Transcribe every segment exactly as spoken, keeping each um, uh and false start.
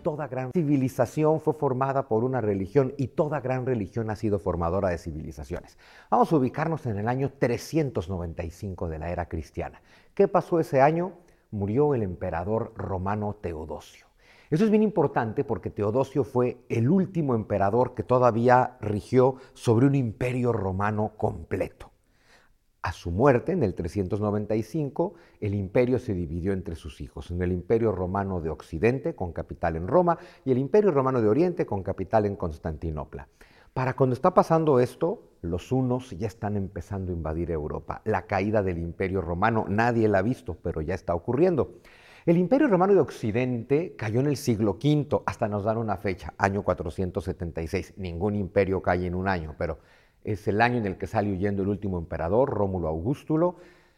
toda gran civilización fue formada por una religión y toda gran religión ha sido formadora de civilizaciones. Vamos a ubicarnos en el año trescientos noventa y cinco de la era cristiana. ¿Qué pasó ese año? Murió el emperador romano Teodosio. Eso es bien importante porque Teodosio fue el último emperador que todavía rigió sobre un imperio romano completo. A su muerte, en el trescientos noventa y cinco, el imperio se dividió entre sus hijos, en el Imperio Romano de Occidente, con capital en Roma, y el Imperio Romano de Oriente, con capital en Constantinopla. Para cuando está pasando esto, los hunos ya están empezando a invadir Europa. La caída del Imperio Romano, nadie la ha visto, pero ya está ocurriendo. El Imperio Romano de Occidente cayó en el siglo quinto, hasta nos dan una fecha, año cuatrocientos setenta y seis. Ningún imperio cae en un año, pero es el año en el que sale huyendo el último emperador, Rómulo Augustulo,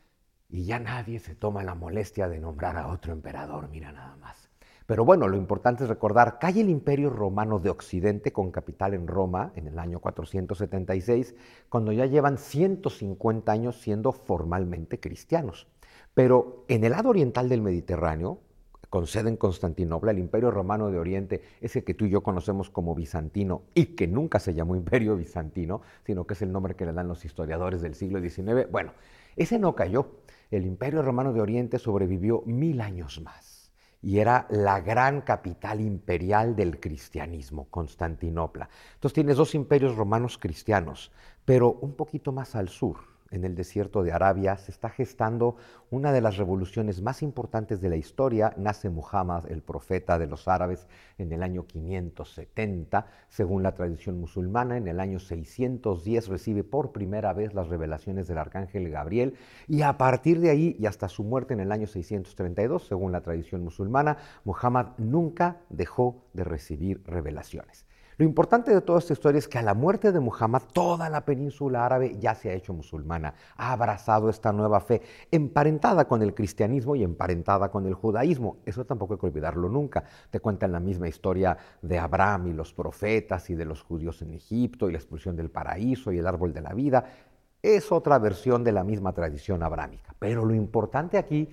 y ya nadie se toma la molestia de nombrar a otro emperador, mira nada más. Pero bueno, lo importante es recordar, cae el Imperio Romano de Occidente con capital en Roma en el año cuatrocientos setenta y seis, cuando ya llevan ciento cincuenta años siendo formalmente cristianos. Pero en el lado oriental del Mediterráneo, con sede en Constantinopla, el Imperio Romano de Oriente, ese que tú y yo conocemos como bizantino y que nunca se llamó Imperio Bizantino, sino que es el nombre que le dan los historiadores del siglo diecinueve, bueno, ese no cayó. El Imperio Romano de Oriente sobrevivió mil años más y era la gran capital imperial del cristianismo, Constantinopla. Entonces tienes dos imperios romanos cristianos, pero un poquito más al sur, en el desierto de Arabia, se está gestando una de las revoluciones más importantes de la historia. Nace Muhammad, el profeta de los árabes, en el año quinientos setenta, según la tradición musulmana. En el año seiscientos diez recibe por primera vez las revelaciones del arcángel Gabriel, y a partir de ahí y hasta su muerte en el año seiscientos treinta y dos, según la tradición musulmana, Muhammad nunca dejó de recibir revelaciones. Lo importante de toda esta historia es que a la muerte de Muhammad, toda la península árabe ya se ha hecho musulmana, ha abrazado esta nueva fe, emparentada con el cristianismo y emparentada con el judaísmo. Eso tampoco hay que olvidarlo nunca. Te cuentan la misma historia de Abraham y los profetas y de los judíos en Egipto y la expulsión del paraíso y el árbol de la vida. Es otra versión de la misma tradición abrámica. Pero lo importante aquí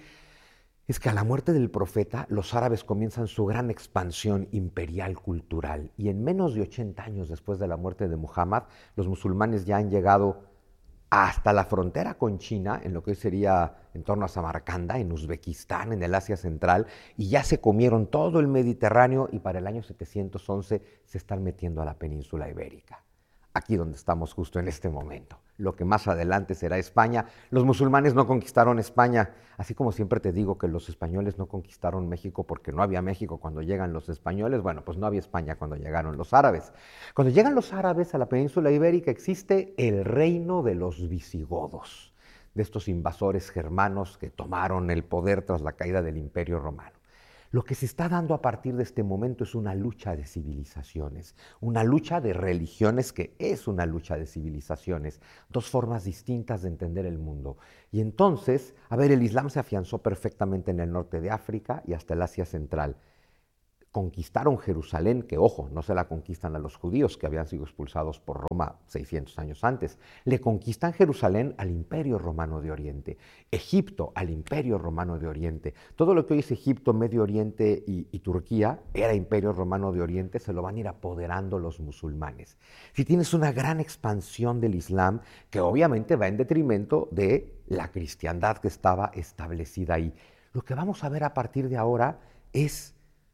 es que a la muerte del profeta, los árabes comienzan su gran expansión imperial cultural, y en menos de ochenta años después de la muerte de Muhammad, los musulmanes ya han llegado hasta la frontera con China, en lo que hoy sería en torno a Samarcanda, en Uzbekistán, en el Asia Central, y ya se comieron todo el Mediterráneo, y para el año setecientos once se están metiendo a la península ibérica. Aquí donde estamos justo en este momento, lo que más adelante será España. Los musulmanes no conquistaron España, así como siempre te digo que los españoles no conquistaron México porque no había México cuando llegan los españoles. Bueno, pues no había España cuando llegaron los árabes. Cuando llegan los árabes a la península ibérica existe el reino de los visigodos, de estos invasores germanos que tomaron el poder tras la caída del Imperio Romano. Lo que se está dando a partir de este momento es una lucha de civilizaciones, una lucha de religiones que es una lucha de civilizaciones, dos formas distintas de entender el mundo. Y entonces, a ver, el Islam se afianzó perfectamente en el norte de África y hasta el Asia Central. Conquistaron Jerusalén, que ojo, no se la conquistan a los judíos que habían sido expulsados por Roma seiscientos años antes. Le conquistan Jerusalén al Imperio Romano de Oriente, Egipto al Imperio Romano de Oriente. Todo lo que hoy es Egipto, Medio Oriente y, y Turquía era Imperio Romano de Oriente, se lo van a ir apoderando los musulmanes. Si tienes una gran expansión del Islam, que obviamente va en detrimento de la cristiandad que estaba establecida ahí. Lo que vamos a ver a partir de ahora es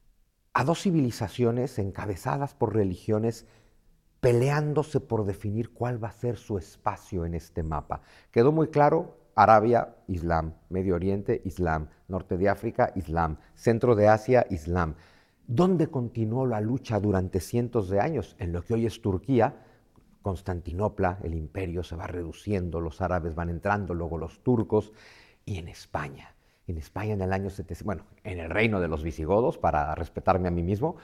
a dos civilizaciones encabezadas por religiones peleándose por definir cuál va a ser su espacio en este mapa. Quedó muy claro: Arabia, Islam; Medio Oriente, Islam; Norte de África, Islam; Centro de Asia, Islam. ¿Dónde continuó la lucha durante cientos de años? En lo que hoy es Turquía, Constantinopla, el imperio se va reduciendo, los árabes van entrando, luego los turcos, y en España. En España en el año setecientos, bueno, en el reino de los visigodos, para respetarme a mí mismo,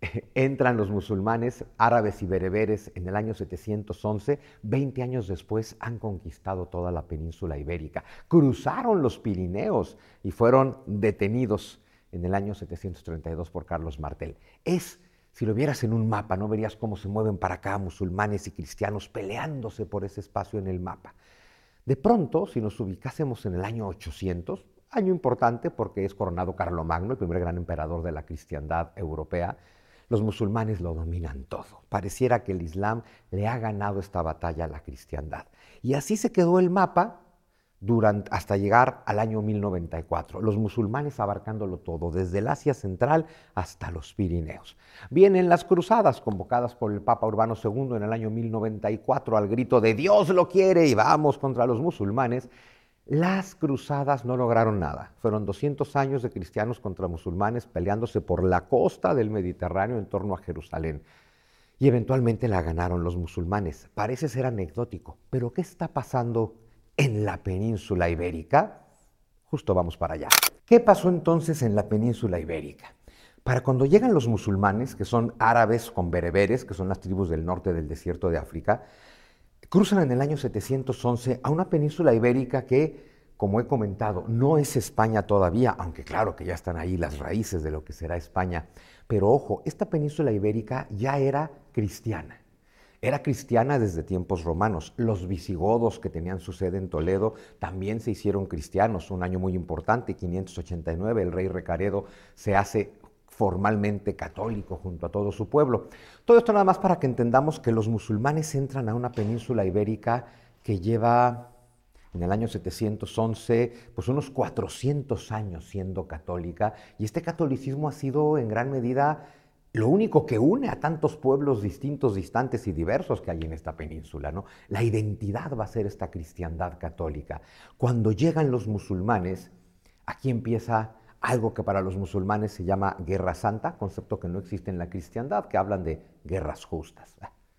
entran los musulmanes árabes y bereberes en el año setecientos once, veinte años después han conquistado toda la península ibérica, cruzaron los Pirineos y fueron detenidos en el año setecientos treinta y dos por Carlos Martel. Es, si lo vieras en un mapa, no verías cómo se mueven para acá musulmanes y cristianos peleándose por ese espacio en el mapa. De pronto, si nos ubicásemos en el año ochocientos, año importante porque es coronado Carlomagno, el primer gran emperador de la cristiandad europea. Los musulmanes lo dominan todo. Pareciera que el Islam le ha ganado esta batalla a la cristiandad. Y así se quedó el mapa durante, hasta llegar al año mil noventa y cuatro. Los musulmanes abarcándolo todo, desde el Asia Central hasta los Pirineos. Vienen las cruzadas convocadas por el Papa Urbano segundo en el año mil noventa y cuatro al grito de Dios lo quiere y vamos contra los musulmanes. Las cruzadas no lograron nada. Fueron doscientos años de cristianos contra musulmanes peleándose por la costa del Mediterráneo en torno a Jerusalén. Y eventualmente la ganaron los musulmanes. Parece ser anecdótico, pero ¿qué está pasando en la península ibérica? Justo vamos para allá. ¿Qué pasó entonces en la península ibérica? Para cuando llegan los musulmanes, que son árabes con bereberes, que son las tribus del norte del desierto de África, cruzan en el año setecientos once a una península ibérica que, como he comentado, no es España todavía, aunque claro que ya están ahí las raíces de lo que será España. Pero ojo, esta península ibérica ya era cristiana. Era cristiana desde tiempos romanos. Los visigodos que tenían su sede en Toledo también se hicieron cristianos. Un año muy importante, quinientos ochenta y nueve, el rey Recaredo se hace formalmente católico junto a todo su pueblo. Todo esto nada más para que entendamos que los musulmanes entran a una península ibérica que lleva en el año setecientos once pues unos cuatrocientos años siendo católica, y este catolicismo ha sido en gran medida lo único que une a tantos pueblos distintos, distantes y diversos que hay en esta península, ¿no? La identidad va a ser esta cristiandad católica. Cuando llegan los musulmanes, aquí empieza algo que para los musulmanes se llama guerra santa, concepto que no existe en la cristiandad, que hablan de guerras justas.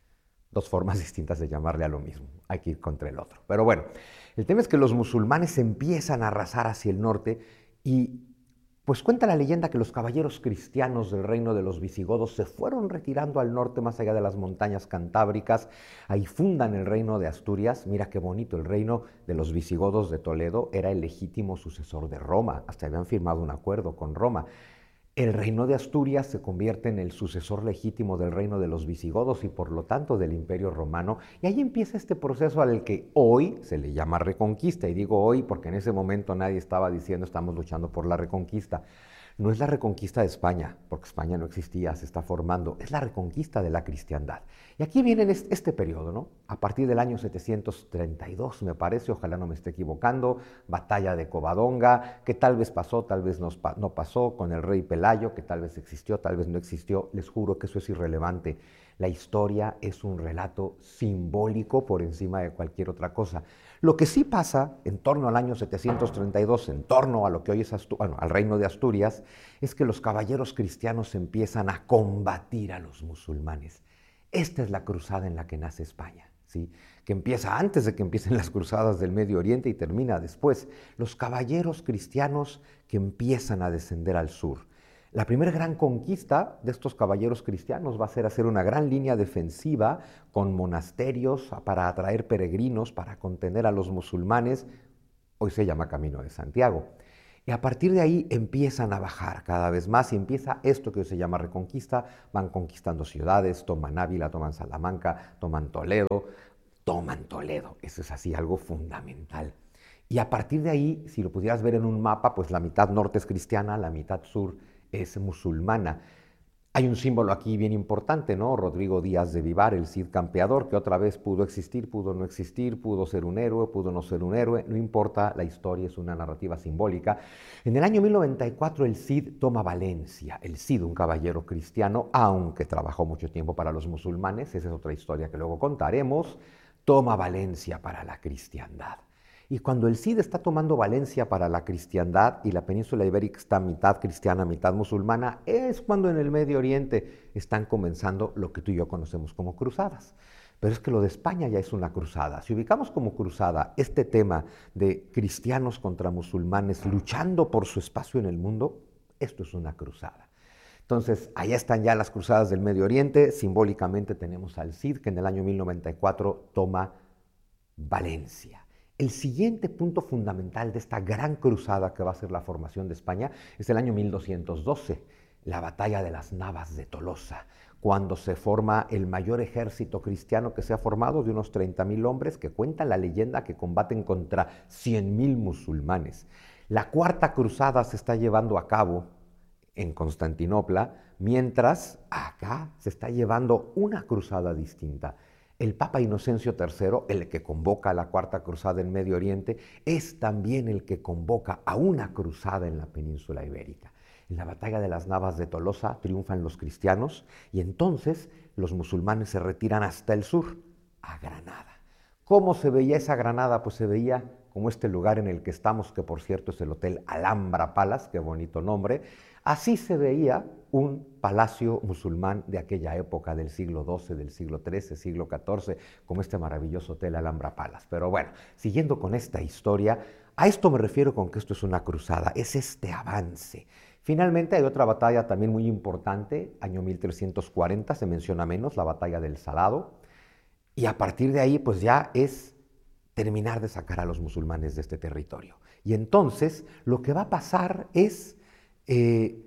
Dos formas distintas de llamarle a lo mismo, hay que ir contra el otro. Pero bueno, el tema es que los musulmanes empiezan a arrasar hacia el norte y pues cuenta la leyenda que los caballeros cristianos del reino de los visigodos se fueron retirando al norte más allá de las montañas cantábricas. Ahí fundan el reino de Asturias. Mira qué bonito, el reino de los visigodos de Toledo era el legítimo sucesor de Roma. Hasta habían firmado un acuerdo con Roma. El reino de Asturias se convierte en el sucesor legítimo del reino de los visigodos y por lo tanto del Imperio Romano. Y ahí empieza este proceso al que hoy se le llama reconquista. Y digo hoy porque en ese momento nadie estaba diciendo estamos luchando por la reconquista. No es la reconquista de España, porque España no existía, se está formando. Es la reconquista de la cristiandad. Y aquí viene este, este periodo, ¿no? A partir del año setecientos treinta y dos, me parece, ojalá no me esté equivocando, batalla de Covadonga, que tal vez pasó, tal vez no, no pasó, con el rey Pelayo, que tal vez existió, tal vez no existió. Les juro que eso es irrelevante. La historia es un relato simbólico por encima de cualquier otra cosa. Lo que sí pasa en torno al año setecientos treinta y dos, en torno a lo que hoy es Astu- bueno, al reino de Asturias, es que los caballeros cristianos empiezan a combatir a los musulmanes. Esta es la cruzada en la que nace España, ¿sí? Que empieza antes de que empiecen las cruzadas del Medio Oriente y termina después. Los caballeros cristianos que empiezan a descender al sur. La primera gran conquista de estos caballeros cristianos va a ser hacer una gran línea defensiva con monasterios para atraer peregrinos, para contener a los musulmanes. Hoy se llama Camino de Santiago. Y a partir de ahí empiezan a bajar cada vez más y empieza esto que hoy se llama reconquista. Van conquistando ciudades, toman Ávila, toman Salamanca, toman Toledo, toman Toledo. Eso es así algo fundamental. Y a partir de ahí, si lo pudieras ver en un mapa, pues la mitad norte es cristiana, la mitad sur es musulmana. Hay un símbolo aquí bien importante, ¿no? Rodrigo Díaz de Vivar, el Cid campeador, que otra vez pudo existir, pudo no existir, pudo ser un héroe, pudo no ser un héroe, no importa, la historia es una narrativa simbólica. En el año mil noventa y cuatro el Cid toma Valencia, el Cid, un caballero cristiano, aunque trabajó mucho tiempo para los musulmanes, esa es otra historia que luego contaremos, toma Valencia para la cristiandad. Y cuando el Cid está tomando Valencia para la cristiandad y la península ibérica está mitad cristiana, mitad musulmana, es cuando en el Medio Oriente están comenzando lo que tú y yo conocemos como cruzadas. Pero es que lo de España ya es una cruzada. Si ubicamos como cruzada este tema de cristianos contra musulmanes luchando por su espacio en el mundo, esto es una cruzada. Entonces, allá están ya las cruzadas del Medio Oriente. Simbólicamente tenemos al Cid, que en el año mil noventa y cuatro toma Valencia. El siguiente punto fundamental de esta gran cruzada que va a ser la formación de España es el año mil doscientos doce, la batalla de las Navas de Tolosa, cuando se forma el mayor ejército cristiano que se ha formado, de unos treinta mil hombres, que cuenta la leyenda que combaten contra cien mil musulmanes. La Cuarta Cruzada se está llevando a cabo en Constantinopla, mientras acá se está llevando una cruzada distinta. El Papa Inocencio tercero, el que convoca a la Cuarta Cruzada en Medio Oriente, es también el que convoca a una cruzada en la península ibérica. En la batalla de las Navas de Tolosa triunfan los cristianos y entonces los musulmanes se retiran hasta el sur, a Granada. ¿Cómo se veía esa Granada? Pues se veía como este lugar en el que estamos, que por cierto es el Hotel Alhambra Palace, qué bonito nombre. Así se veía un palacio musulmán de aquella época, del siglo doce, del siglo trece, siglo catorce, como este maravilloso Hotel Alhambra Palace. Pero bueno, siguiendo con esta historia, a esto me refiero con que esto es una cruzada, es este avance. Finalmente hay otra batalla también muy importante, año mil trescientos cuarenta, se menciona menos, la batalla del Salado, y a partir de ahí pues ya es terminar de sacar a los musulmanes de este territorio. Y entonces lo que va a pasar es eh,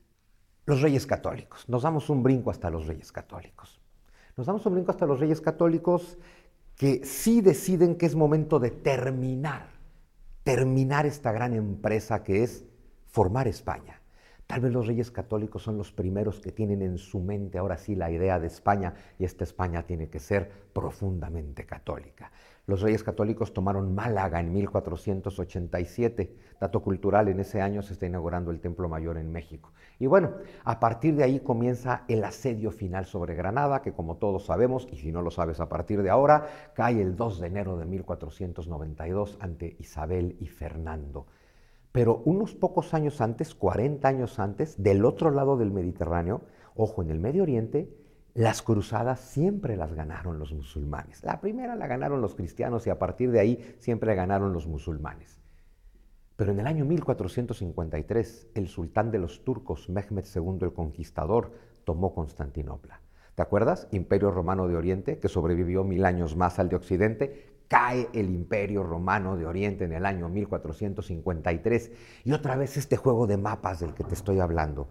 los reyes católicos. Nos damos un brinco hasta los reyes católicos. Nos damos un brinco hasta los reyes católicos que sí deciden que es momento de terminar, terminar esta gran empresa que es formar España. Tal vez los reyes católicos son los primeros que tienen en su mente ahora sí la idea de España, y esta España tiene que ser profundamente católica. Los reyes católicos tomaron Málaga en mil cuatrocientos ochenta y siete. Dato cultural, en ese año se está inaugurando el Templo Mayor en México. Y bueno, a partir de ahí comienza el asedio final sobre Granada, que como todos sabemos, y si no lo sabes a partir de ahora, cae el dos de enero de mil cuatrocientos noventa y dos ante Isabel y Fernando. Pero unos pocos años antes, cuarenta años antes, del otro lado del Mediterráneo, ojo, en el Medio Oriente, las cruzadas siempre las ganaron los musulmanes. La primera la ganaron los cristianos y a partir de ahí siempre ganaron los musulmanes. Pero en el año mil cuatrocientos cincuenta y tres, el sultán de los turcos, Mehmed segundo el Conquistador, tomó Constantinopla. ¿Te acuerdas? Imperio Romano de Oriente, que sobrevivió mil años más al de Occidente. Cae el Imperio Romano de Oriente en el año mil cuatrocientos cincuenta y tres. Y otra vez este juego de mapas del que te estoy hablando.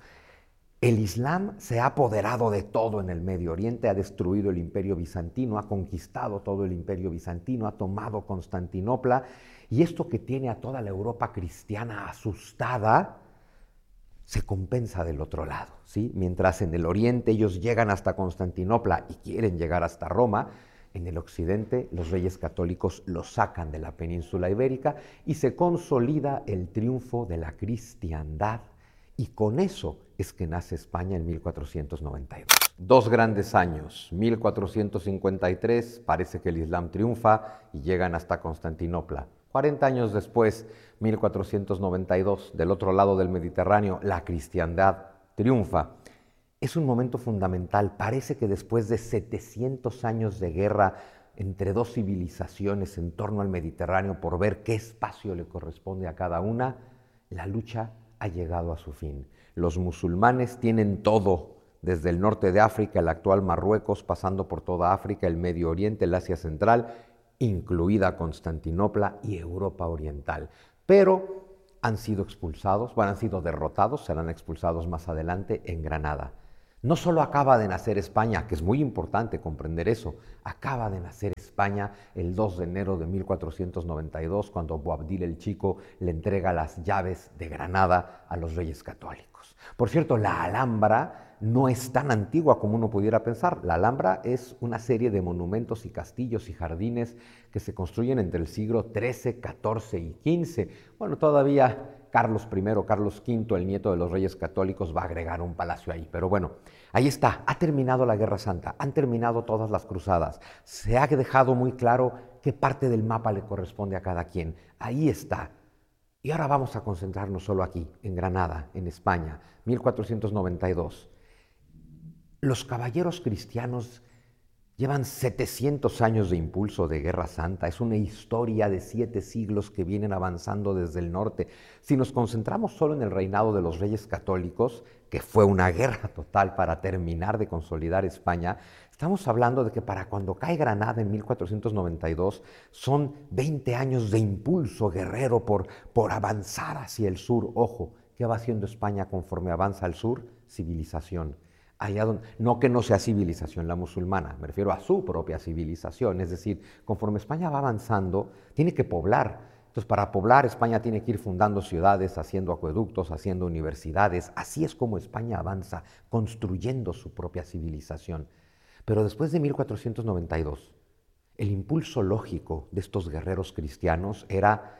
El Islam se ha apoderado de todo en el Medio Oriente, ha destruido el Imperio Bizantino, ha conquistado todo el Imperio Bizantino, ha tomado Constantinopla, y esto que tiene a toda la Europa cristiana asustada, se compensa del otro lado, ¿sí? Mientras en el Oriente ellos llegan hasta Constantinopla y quieren llegar hasta Roma, en el Occidente los reyes católicos los sacan de la península ibérica y se consolida el triunfo de la cristiandad. Y con eso es que nace España en mil cuatrocientos noventa y dos. Dos grandes años, mil cuatrocientos cincuenta y tres, parece que el Islam triunfa y llegan hasta Constantinopla. cuarenta años después, mil cuatrocientos noventa y dos, del otro lado del Mediterráneo, la cristiandad triunfa. Es un momento fundamental. Parece que después de setecientos años de guerra entre dos civilizaciones en torno al Mediterráneo por ver qué espacio le corresponde a cada una, la lucha ha llegado a su fin. Los musulmanes tienen todo, desde el norte de África, el actual Marruecos, pasando por toda África, el Medio Oriente, el Asia Central, incluida Constantinopla y Europa Oriental. Pero han sido expulsados, bueno, han sido derrotados, serán expulsados más adelante en Granada. No solo acaba de nacer España, que es muy importante comprender eso, acaba de nacer España el dos de enero de mil cuatrocientos noventa y dos, cuando Boabdil el Chico le entrega las llaves de Granada a los reyes católicos. Por cierto, la Alhambra no es tan antigua como uno pudiera pensar. La Alhambra es una serie de monumentos y castillos y jardines que se construyen entre el siglo trece, catorce y quince. Bueno, todavía Carlos primero, Carlos quinto, el nieto de los reyes católicos, va a agregar un palacio ahí. Pero bueno, ahí está, ha terminado la Guerra Santa, han terminado todas las cruzadas. Se ha dejado muy claro qué parte del mapa le corresponde a cada quien. Ahí está. Y ahora vamos a concentrarnos solo aquí, en Granada, en España, mil cuatrocientos noventa y dos. Los caballeros cristianos llevan setecientos años de impulso de Guerra Santa. Es una historia de siete siglos que vienen avanzando desde el norte. Si nos concentramos solo en el reinado de los reyes católicos, que fue una guerra total para terminar de consolidar España, estamos hablando de que para cuando cae Granada en mil cuatrocientos noventa y dos son veinte años de impulso guerrero por, por avanzar hacia el sur. Ojo, ¿qué va haciendo España conforme avanza al sur? Civilización. Allá donde, no que no sea civilización la musulmana, me refiero a su propia civilización, es decir, conforme España va avanzando, tiene que poblar. Entonces, para poblar, España tiene que ir fundando ciudades, haciendo acueductos, haciendo universidades. Así es como España avanza, construyendo su propia civilización. Pero después de mil cuatrocientos noventa y dos, el impulso lógico de estos guerreros cristianos era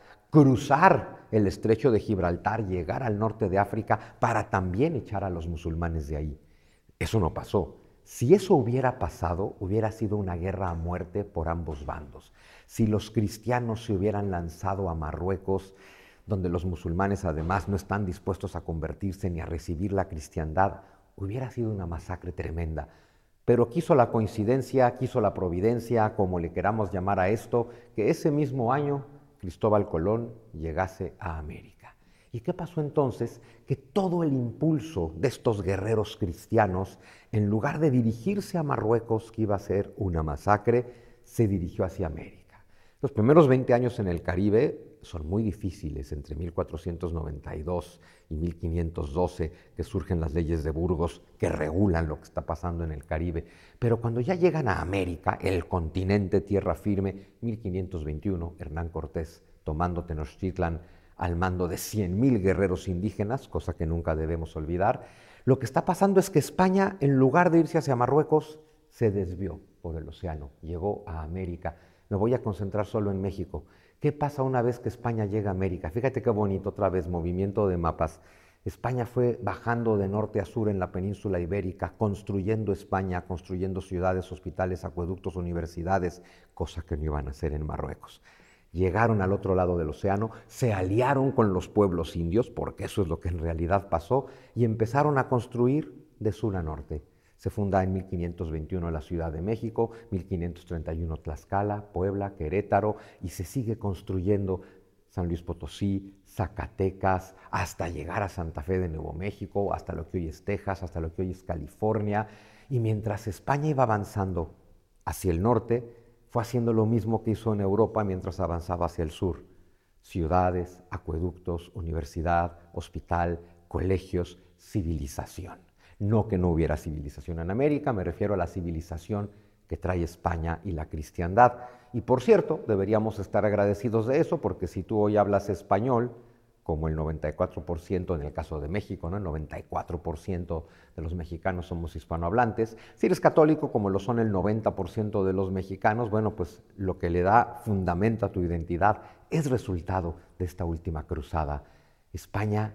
cruzar el estrecho de Gibraltar, llegar al norte de África para también echar a los musulmanes de ahí. Eso no pasó. Si eso hubiera pasado, hubiera sido una guerra a muerte por ambos bandos. Si los cristianos se hubieran lanzado a Marruecos, donde los musulmanes además no están dispuestos a convertirse ni a recibir la cristiandad, hubiera sido una masacre tremenda. Pero quiso la coincidencia, quiso la providencia, como le queramos llamar a esto, que ese mismo año Cristóbal Colón llegase a América. ¿Y qué pasó entonces? Que todo el impulso de estos guerreros cristianos, en lugar de dirigirse a Marruecos, que iba a ser una masacre, se dirigió hacia América. Los primeros veinte años en el Caribe son muy difíciles, entre mil cuatrocientos noventa y dos y mil quinientos doce, que surgen las leyes de Burgos que regulan lo que está pasando en el Caribe. Pero cuando ya llegan a América, el continente tierra firme, mil quinientos veintiuno, Hernán Cortés tomando Tenochtitlan al mando de cien mil guerreros indígenas, cosa que nunca debemos olvidar, lo que está pasando es que España, en lugar de irse hacia Marruecos, se desvió por el océano, llegó a América. Me voy a concentrar solo en México. ¿Qué pasa una vez que España llega a América? Fíjate qué bonito, otra vez, movimiento de mapas. España fue bajando de norte a sur en la península ibérica, construyendo España, construyendo ciudades, hospitales, acueductos, universidades, cosa que no iban a hacer en Marruecos. Llegaron al otro lado del océano, se aliaron con los pueblos indios, porque eso es lo que en realidad pasó, y empezaron a construir de sur a norte. Se funda en mil quinientos veintiuno la Ciudad de México, mil quinientos treinta y uno Tlaxcala, Puebla, Querétaro, y se sigue construyendo San Luis Potosí, Zacatecas, hasta llegar a Santa Fe de Nuevo México, hasta lo que hoy es Texas, hasta lo que hoy es California. Y mientras España iba avanzando hacia el norte, fue haciendo lo mismo que hizo en Europa mientras avanzaba hacia el sur. Ciudades, acueductos, universidad, hospital, colegios, civilización. No que no hubiera civilización en América, me refiero a la civilización que trae España y la cristiandad. Y por cierto, deberíamos estar agradecidos de eso, porque si tú hoy hablas español, como el noventa y cuatro por ciento en el caso de México, ¿no? El noventa y cuatro por ciento de los mexicanos somos hispanohablantes. Si eres católico, como lo son el noventa por ciento de los mexicanos, bueno, pues lo que le da fundamento a tu identidad es resultado de esta última cruzada. España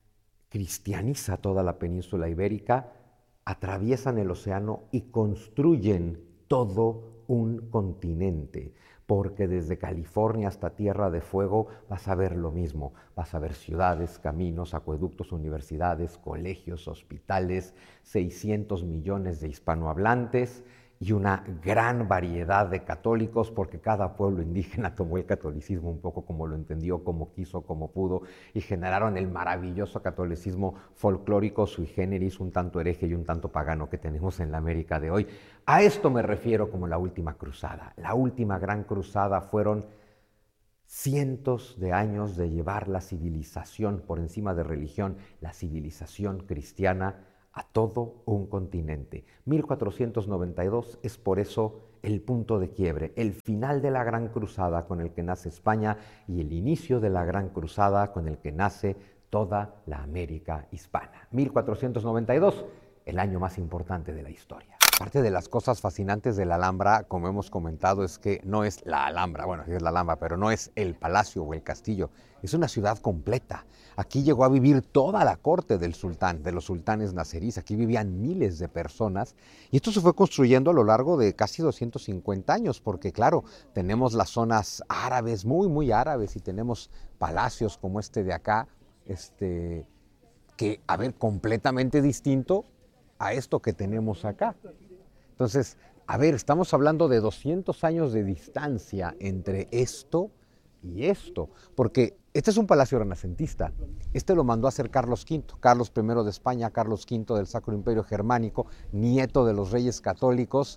cristianiza toda la península ibérica, atraviesan el océano y construyen todo un continente, porque desde California hasta Tierra de Fuego vas a ver lo mismo, vas a ver ciudades, caminos, acueductos, universidades, colegios, hospitales, seiscientos millones de hispanohablantes y una gran variedad de católicos, porque cada pueblo indígena tomó el catolicismo un poco como lo entendió, como quiso, como pudo, y generaron el maravilloso catolicismo folclórico sui generis, un tanto hereje y un tanto pagano que tenemos en la América de hoy. A esto me refiero como la última cruzada. La última gran cruzada fueron cientos de años de llevar la civilización por encima de religión, la civilización cristiana, a todo un continente. mil cuatrocientos noventa y dos es por eso el punto de quiebre, el final de la Gran Cruzada con el que nace España y el inicio de la Gran Cruzada con el que nace toda la América hispana. mil cuatrocientos noventa y dos, el año más importante de la historia. Parte de las cosas fascinantes de la Alhambra, como hemos comentado, es que no es la Alhambra, bueno, sí es la Alhambra, pero no es el palacio o el castillo, es una ciudad completa. Aquí llegó a vivir toda la corte del sultán, de los sultanes naceríes, aquí vivían miles de personas, y esto se fue construyendo a lo largo de casi doscientos cincuenta años, porque claro, tenemos las zonas árabes, muy, muy árabes, y tenemos palacios como este de acá, este, que, a ver, completamente distinto a esto que tenemos acá. Entonces, a ver, estamos hablando de doscientos años de distancia entre esto y esto, porque este es un palacio renacentista. Este lo mandó a hacer Carlos quinto, Carlos primero de España, Carlos quinto del Sacro Imperio Germánico, nieto de los reyes católicos.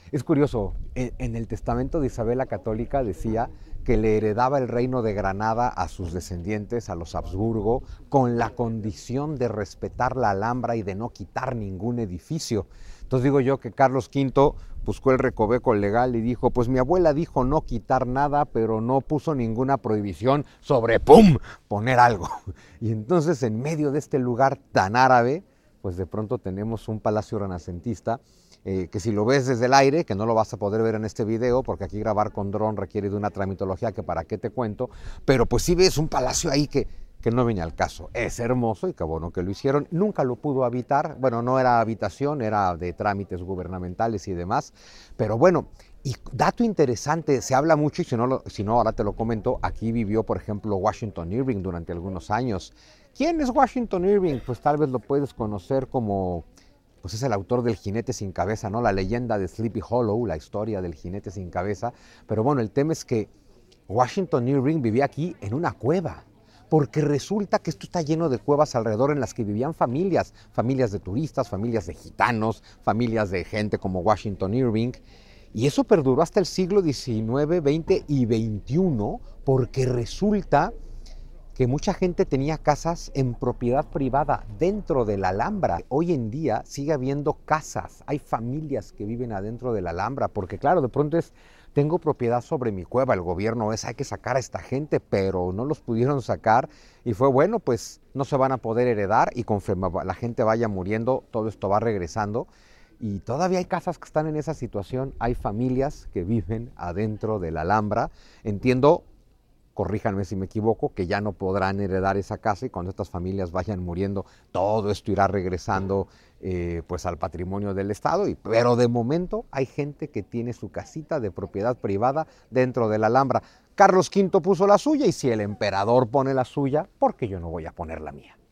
Es curioso, en, en el testamento de Isabel la Católica decía que le heredaba el reino de Granada a sus descendientes, a los Habsburgo, con la condición de respetar la Alhambra y de no quitar ningún edificio. Entonces digo yo que Carlos quinto buscó el recoveco legal y dijo, pues mi abuela dijo no quitar nada, pero no puso ninguna prohibición sobre ¡pum!, poner algo. Y entonces en medio de este lugar tan árabe, pues de pronto tenemos un palacio renacentista eh, que si lo ves desde el aire, que no lo vas a poder ver en este video, porque aquí grabar con dron requiere de una tramitología que para qué te cuento, pero pues sí ves un palacio ahí que, que no viene al caso. Es hermoso y qué bueno que lo hicieron. Nunca lo pudo habitar, bueno, no era habitación, era de trámites gubernamentales y demás, pero bueno. Y dato interesante, se habla mucho, y si no, lo, si no ahora te lo comento, aquí vivió, por ejemplo, Washington Irving durante algunos años. ¿Quién es Washington Irving? Pues tal vez lo puedes conocer como, pues es el autor del Jinete sin Cabeza, ¿no? La leyenda de Sleepy Hollow, la historia del Jinete sin Cabeza. Pero bueno, el tema es que Washington Irving vivía aquí en una cueva, porque resulta que esto está lleno de cuevas alrededor en las que vivían familias, familias de turistas, familias de gitanos, familias de gente como Washington Irving. Y eso perduró hasta el siglo diecinueve, veinte y veintiuno, porque resulta que mucha gente tenía casas en propiedad privada dentro de la Alhambra. Hoy en día sigue habiendo casas, hay familias que viven adentro de la Alhambra, porque claro, de pronto es, tengo propiedad sobre mi cueva, el gobierno es, hay que sacar a esta gente, pero no los pudieron sacar y fue bueno, pues no se van a poder heredar y conforme la gente vaya muriendo, todo esto va regresando. Y todavía hay casas que están en esa situación, hay familias que viven adentro de la Alhambra. Entiendo, corríjanme si me equivoco, que ya no podrán heredar esa casa y cuando estas familias vayan muriendo, todo esto irá regresando eh, pues al patrimonio del Estado. Y, pero de momento hay gente que tiene su casita de propiedad privada dentro de la Alhambra. Carlos quinto puso la suya y si el emperador pone la suya, ¿por qué yo no voy a poner la mía?